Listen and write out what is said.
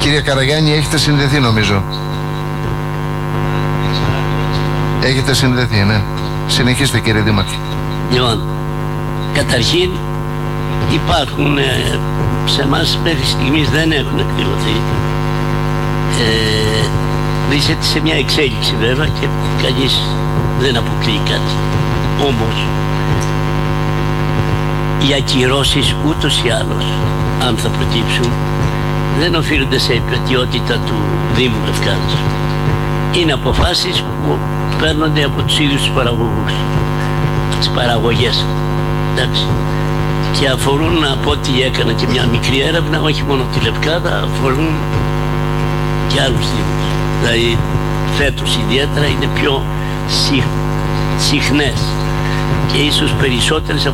Κύριε Καραγιάννη, έχετε συνδεθεί νομίζω. Έχετε συνδεθεί, ναι. Συνεχίστε κύριε Δήμαρχε. Λοιπόν, καταρχήν υπάρχουν σε εμάς μέχρι στιγμής δεν έχουν εκδηλωθεί. Βρίσκεται σε μια εξέλιξη βέβαια και κανείς δεν αποκλείει κάτι. Όμως οι ακυρώσεις ούτως ή άλλως, αν θα προκύψουν, δεν οφείλονται σε υπετιότητα του Δήμου Λευκάδας. Είναι αποφάσεις που παίρνονται από τους ίδιους τους παραγωγούς, τις παραγωγές. Εντάξει. Και αφορούν, από ό,τι έκανα και μια μικρή έρευνα, όχι μόνο τη Λευκάδα, αφορούν και άλλους Δήμους. Δηλαδή φέτος ιδιαίτερα είναι πιο συχνές και ίσως περισσότερες